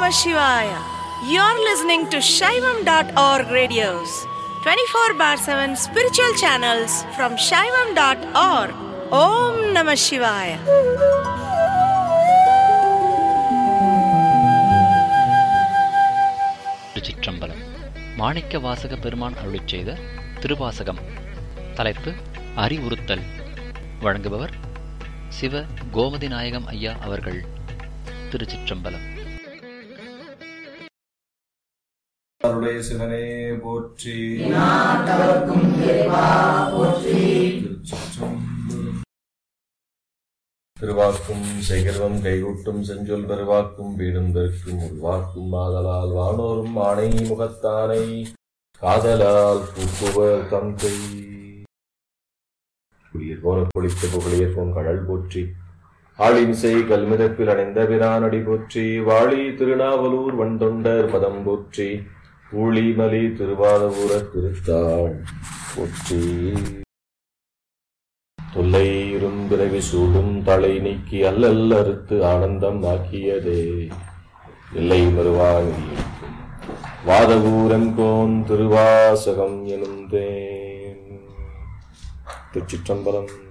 Shivaya. You're listening to Shaivam.org radios, 24 bar 7 spiritual channels from Shaivam.org. Om Namah Shivaya. திருச்சிற்றம்பலம். மாணிக்க வாசக பெருமான் அருளிச் செய்த திருவாசகம். தலைப்பு அறிவுறுத்தல். வழங்குபவர் சிவ கோமதி நாயகம் ஐயா அவர்கள். திருச்சிற்றம்பலம். அருடைய சிவனே போற்றி. திருவாக்கும் சேகர்வம் கைகூட்டும் செஞ்சொல் பெருவாக்கும் வீடும் பெருக்கும் உள்வாக்கும் ஆதலால் வானோரும் ஆணை முகத்தானை காதலால் பூக்குவர் தந்தை. குளிர் போன பொழித்த புகழியர் போன் கடல் போற்றி. ஆளிமிசை கல்மிதப்பில் அணைந்த பிரானடி போற்றி. வாழி திருநாவலூர் வண்டொண்டர் பதம் போற்றி. ஊழிமலி திருவாதபுர திருத்தாள் போற்றி. தொல்லை இரும்பிறவி சூடும் தலை நீக்கி அல்லல் அறுத்து ஆனந்தம் ஆக்கியதே எல்லை மறுவாங்கி வாதபூரங்கோன் திருவாசகம் எனும் தேன். திருச்சிற்றம்பலம்.